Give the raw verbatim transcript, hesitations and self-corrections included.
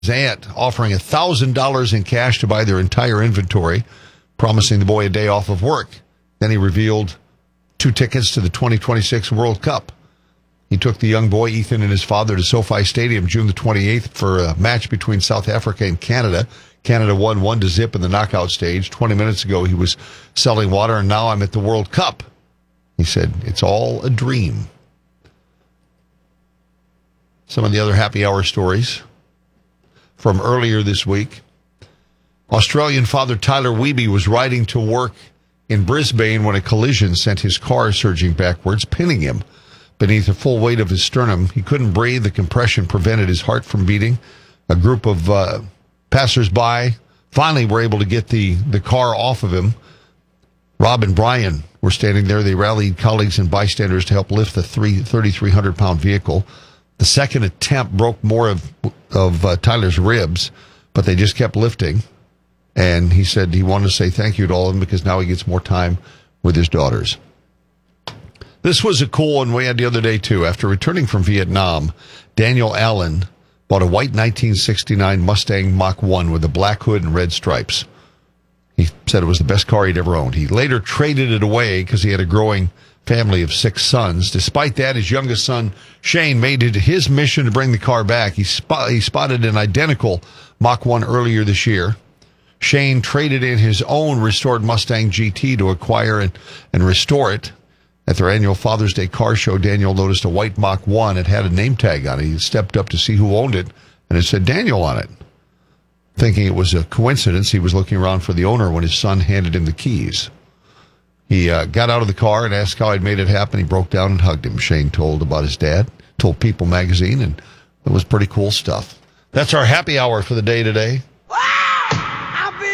aunt offering one thousand dollars in cash to buy their entire inventory, promising the boy a day off of work. Then he revealed two tickets to the twenty twenty-six World Cup. He took the young boy, Ethan, and his father to SoFi Stadium June the twenty-eighth for a match between South Africa and Canada. Canada won one to zip in the knockout stage. twenty minutes ago, he was selling water, and now I'm at the World Cup. He said, it's all a dream. Some of the other happy hour stories from earlier this week. Australian father Tyler Wiebe was riding to work in Brisbane when a collision sent his car surging backwards, pinning him beneath the full weight of his sternum. He couldn't breathe. The compression prevented his heart from beating. A group of uh, passersby finally were able to get the, the car off of him. Rob and Brian were standing there. They rallied colleagues and bystanders to help lift the thirty-three hundred pound vehicle. The second attempt broke more of, of uh, Tyler's ribs, but they just kept lifting. And he said he wanted to say thank you to all of them because now he gets more time with his daughters. This was a cool one we had the other day, too. After returning from Vietnam, Daniel Allen bought a white nineteen sixty-nine Mustang Mach one with a black hood and red stripes. He said it was the best car he'd ever owned. He later traded it away because he had a growing family of six sons. Despite that, his youngest son, Shane, made it his mission to bring the car back. He, spot, he spotted an identical Mach one earlier this year. Shane traded in his own restored Mustang G T to acquire and, and restore it. At their annual Father's Day car show, Daniel noticed a white Mach one. It had a name tag on it. He stepped up to see who owned it, and it said Daniel on it. Thinking it was a coincidence, he was looking around for the owner when his son handed him the keys. He uh, got out of the car and asked how he'd made it happen. He broke down and hugged him. Shane told about his dad, told People magazine, and it was pretty cool stuff. That's our happy hour for the day today.